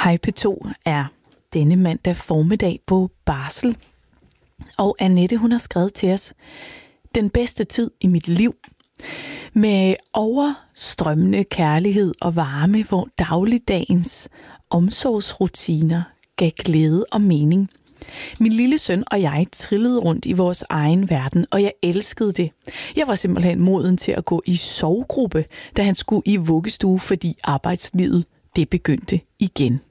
Hej P2 er denne mandag formiddag på barsel. Og Annette, hun har skrevet til os: den bedste tid i mit liv. Med overstrømmende kærlighed og varme, hvor dagligdagens omsorgsrutiner gav glæde og mening. Min lille søn og jeg trillede rundt i vores egen verden, og jeg elskede det. Jeg var simpelthen moden til at gå i sovegruppe, da han skulle i vuggestue, fordi arbejdslivet det begyndte igen.